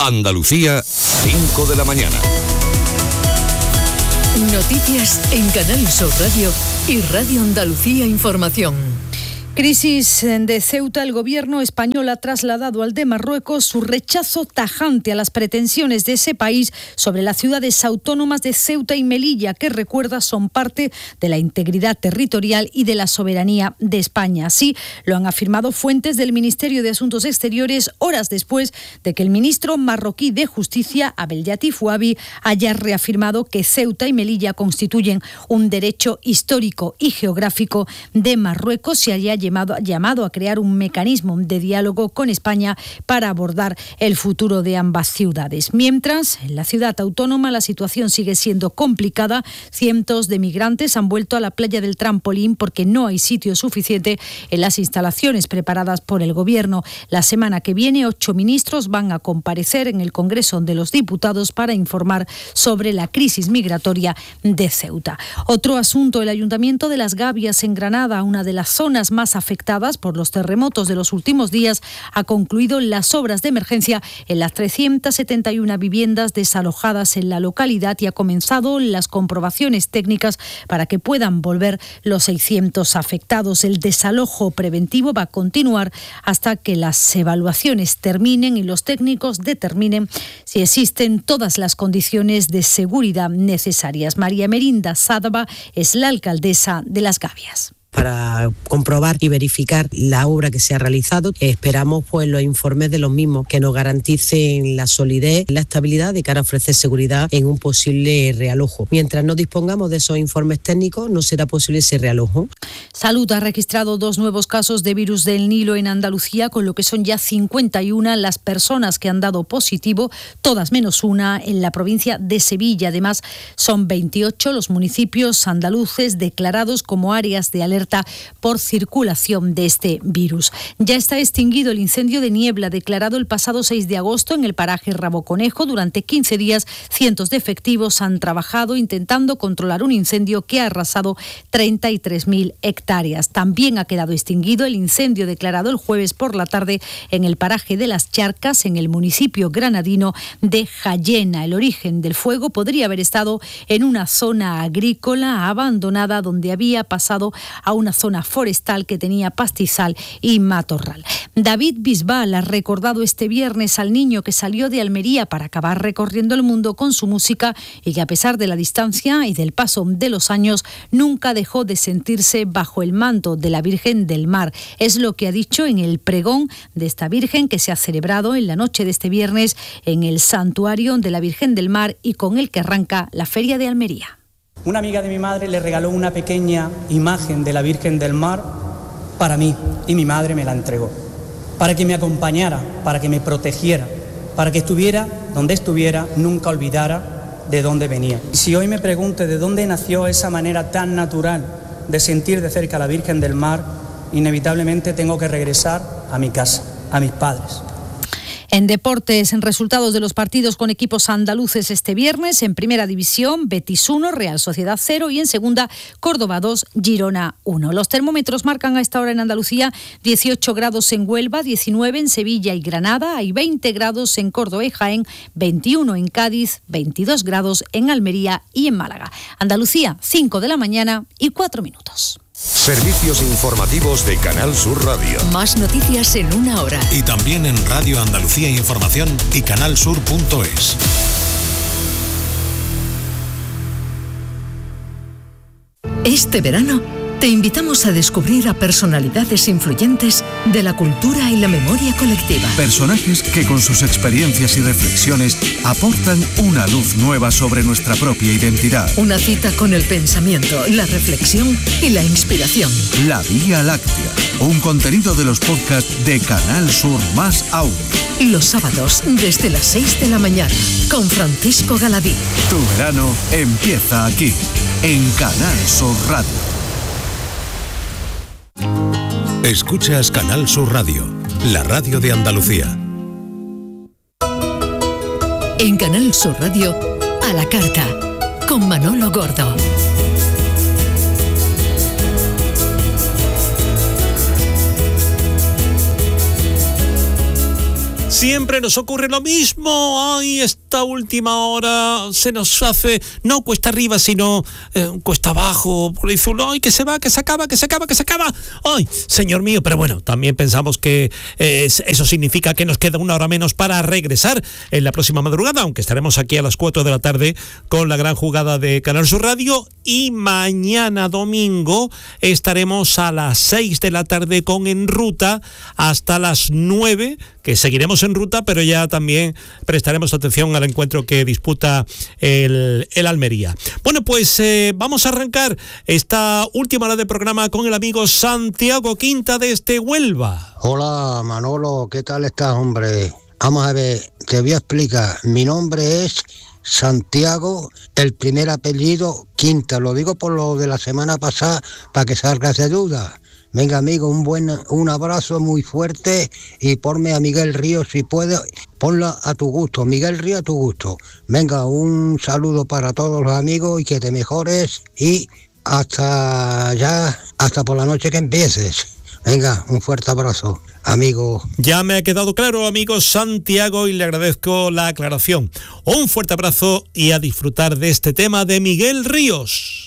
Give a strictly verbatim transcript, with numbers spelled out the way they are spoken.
Andalucía, cinco de la mañana. Noticias en Canal Sur Radio y Radio Andalucía Información. Crisis de Ceuta. El gobierno español ha trasladado al de Marruecos su rechazo tajante a las pretensiones de ese país sobre las ciudades autónomas de Ceuta y Melilla, que, recuerda, son parte de la integridad territorial y de la soberanía de España. Así lo han afirmado fuentes del Ministerio de Asuntos Exteriores horas después de que el ministro marroquí de Justicia, Abdel Latif Ouabi, haya reafirmado que Ceuta y Melilla constituyen un derecho histórico y geográfico de Marruecos y haya Llamado, llamado a crear un mecanismo de diálogo con España para abordar el futuro de ambas ciudades. Mientras, en la ciudad autónoma la situación sigue siendo complicada. Cientos de migrantes han vuelto a la playa del Trampolín porque no hay sitio suficiente en las instalaciones preparadas por el gobierno. La semana que viene, ocho ministros van a comparecer en el Congreso de los Diputados para informar sobre la crisis migratoria de Ceuta. Otro asunto: el Ayuntamiento de Las Gavias, en Granada, una de las zonas más afectadas por los terremotos de los últimos días, ha concluido las obras de emergencia en las trescientas setenta y una viviendas desalojadas en la localidad y ha comenzado las comprobaciones técnicas para que puedan volver los seiscientos afectados. El desalojo preventivo va a continuar hasta que las evaluaciones terminen y los técnicos determinen si existen todas las condiciones de seguridad necesarias. María Merinda Sádava es la alcaldesa de Las Gavias. Para comprobar y verificar la obra que se ha realizado, esperamos pues los informes de los mismos que nos garanticen la solidez y la estabilidad de cara a ofrecer seguridad en un posible realojo. Mientras no dispongamos de esos informes técnicos, no será posible ese realojo. Salud ha registrado dos nuevos casos de virus del Nilo en Andalucía, con lo que son ya cincuenta y una las personas que han dado positivo, todas menos una en la provincia de Sevilla. Además, son veintiocho los municipios andaluces declarados como áreas de alerta por circulación de este virus. Ya está extinguido el incendio de niebla declarado el pasado seis de agosto en el paraje Raboconejo. Durante quince días, cientos de efectivos han trabajado intentando controlar un incendio que ha arrasado treinta y tres mil hectáreas. También ha quedado extinguido el incendio declarado el jueves por la tarde en el paraje de Las Charcas, en el municipio granadino de Jayena. El origen del fuego podría haber estado en una zona agrícola abandonada donde había pasado a una zona forestal que tenía pastizal y matorral. David Bisbal ha recordado este viernes al niño que salió de Almería para acabar recorriendo el mundo con su música y que, a pesar de la distancia y del paso de los años, nunca dejó de sentirse bajo el manto de la Virgen del Mar. Es lo que ha dicho en el pregón de esta Virgen, que se ha celebrado en la noche de este viernes en el Santuario de la Virgen del Mar y con el que arranca la Feria de Almería. Una amiga de mi madre le regaló una pequeña imagen de la Virgen del Mar para mí y mi madre me la entregó, para que me acompañara, para que me protegiera, para que estuviera donde estuviera, nunca olvidara de dónde venía. Si hoy me pregunto de dónde nació esa manera tan natural de sentir de cerca a la Virgen del Mar, inevitablemente tengo que regresar a mi casa, a mis padres. En deportes, en resultados de los partidos con equipos andaluces este viernes: en Primera División, Betis uno, Real Sociedad cero, y en Segunda, Córdoba dos, Girona uno. Los termómetros marcan a esta hora en Andalucía dieciocho grados en Huelva, diecinueve en Sevilla y Granada, hay veinte grados en Córdoba y Jaén, veintiuno en Cádiz, veintidós grados en Almería y en Málaga. Andalucía, cinco de la mañana y cuatro minutos. Servicios informativos de Canal Sur Radio. Más noticias en una hora. Y también en Radio Andalucía Información y canalsur punto es. Este verano te invitamos a descubrir a personalidades influyentes de la cultura y la memoria colectiva. Personajes que con sus experiencias y reflexiones aportan una luz nueva sobre nuestra propia identidad. Una cita con el pensamiento, la reflexión y la inspiración. La Vía Láctea, un contenido de los podcasts de Canal Sur más Audio. Los sábados desde las seis de la mañana con Francisco Galadí. Tu verano empieza aquí, en Canal Sur Radio. Escuchas Canal Sur Radio, la radio de Andalucía. En Canal Sur Radio, a la carta, con Manolo Gordo. Siempre nos ocurre lo mismo. Ay, esta última hora se nos hace, no cuesta arriba, sino eh, cuesta abajo. Dice uno, ay, que se va, que se acaba, que se acaba, que se acaba. Ay, señor mío, pero bueno, también pensamos que eh, eso significa que nos queda una hora menos para regresar en la próxima madrugada, aunque estaremos aquí a las cuatro de la tarde con la gran jugada de Canal Sur Radio, y mañana domingo estaremos a las seis de la tarde con En Ruta hasta las nueve, que seguiremos en ruta, pero ya también prestaremos atención al encuentro que disputa el, el Almería. Bueno, pues eh, vamos a arrancar esta última hora de programa con el amigo Santiago Quinta desde Huelva. Hola Manolo, ¿qué tal estás, hombre? Vamos a ver, te voy a explicar. Mi nombre es Santiago, el primer apellido Quinta. Lo digo por lo de la semana pasada para que salgas de duda. Venga, amigo, un buen un abrazo muy fuerte y ponme a Miguel Ríos si puedes, ponla a tu gusto, Miguel Ríos a tu gusto. Venga, un saludo para todos los amigos y que te mejores y hasta ya, hasta por la noche que empieces. Venga, un fuerte abrazo, amigo. Ya me ha quedado claro, amigo Santiago, y le agradezco la aclaración. Un fuerte abrazo y a disfrutar de este tema de Miguel Ríos.